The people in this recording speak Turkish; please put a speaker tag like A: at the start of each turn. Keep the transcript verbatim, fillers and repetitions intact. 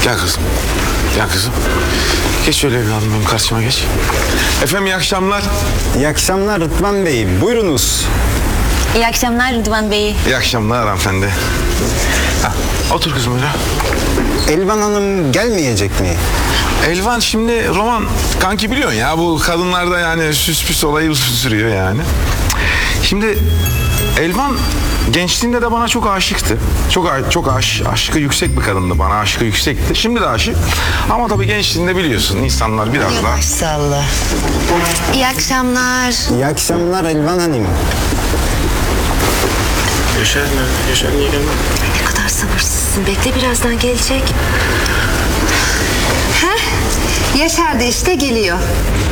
A: Gel kızım. Gel kızım. Geç şöyle evladım, benim karşıma geç. Efendim iyi akşamlar.
B: İyi akşamlar Rıdvan Bey. Buyurunuz.
C: İyi akşamlar Rıdvan Bey.
A: İyi akşamlar hanımefendi. Ha, otur kızım öyle.
B: Elvan Hanım gelmeyecek mi?
A: Elvan şimdi roman kanki biliyorsun ya, bu kadınlarda yani süs püs olayı sürüyor yani. Şimdi Elvan gençliğinde de bana çok aşıktı. Çok çok aş, aşkı yüksek bir kadındı, bana aşkı yüksekti. Şimdi de aşık. Ama tabii gençliğinde biliyorsun insanlar biraz daha...
D: Yavaş salla. İyi akşamlar.
B: İyi akşamlar Elvan Hanım.
A: Yaşar nerede? Yaşar niye gelmedi?
D: Ne kadar sabırsızsın. Bekle, birazdan gelecek. Heh, Yaşar da işte geliyor.